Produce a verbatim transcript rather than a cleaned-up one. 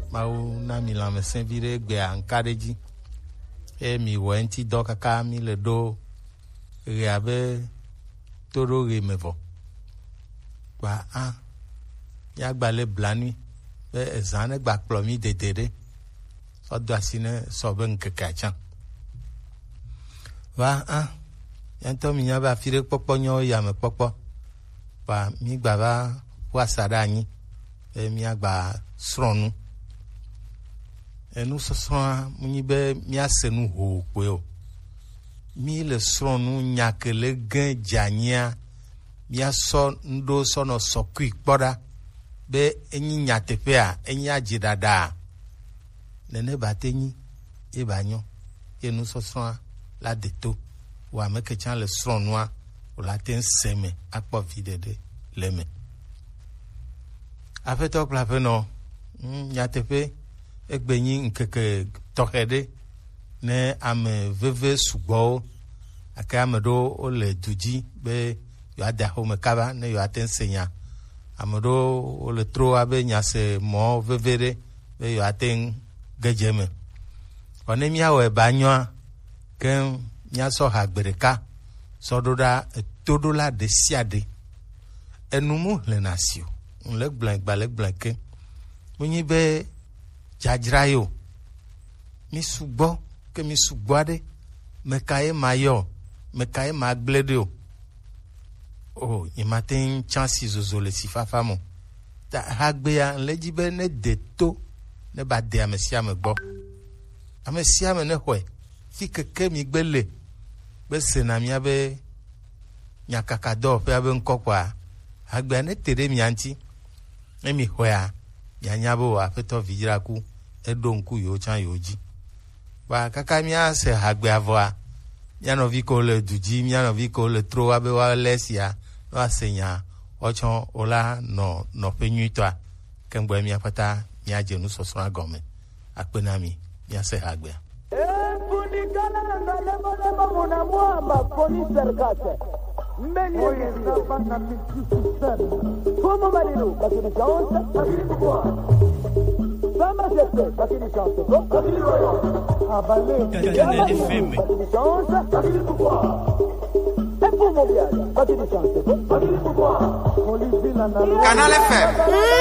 mau na mi la me sen vire gbe ankareji e mi wenti do kaka mi le do re abe toro re mevo ba a ya gba le blani be ezane gba plomi dedede so do asine so ben kekachan ba a yanto mi nya ba fire popo nyo ya me popo ba mi gba ba wa sada yin e mi agba sronu enu soso munyi be mi asenu ho pe o mi le sronu nyakele gan jania mi aso ndo so no soku ikpoda be enyi nyatepe a enyi ajidada nene batenyi e banyo enu soso la deto wa meke chan le sronu a o la ten seme akpo videde leme afeto plape no nyatepe egbenyi nkeke tohede ne ame veve sugbo aka amedo o le duji be yo ada ho mekaba ne yo atensenya amedo o le tro abe nyase mo vevere be yo aten gejeme one mi awe banyoa ken nya so hagbereka so doda todola de siade enumu le nasio on le blank balek blanke munyi be jajrayo mi sugbo ke mi sugbade me kae mayo me kae magbledo oh imatin chances zozole sifafa mo ta hagbe ya lejibe ne deto ne ba de amesia me gbo amesia me ne hwe fi keke mi gbele be senamia be nyakakado pe abe nkokwa hagbe ne tere mi anti emi hwe a yanyabo afeto vijiraku edonku yo chan yoji ba kaka mi ase hagbe avoa yano viko le duji yano viko le tro abe wa lesia no asenya ochon ola no no penyuitwa kemgbe mi apata mi aje nu soso agome apena mi mi ase hagbe Mona mwamba police serikate mbeni yetu bana mtisi como marido lakini chance lakini kwa kama sete lakini chance lakini kwa abale Canal F M lakini chance lakini kwa epo mondial lakini chance lakini kwa police na Canal F M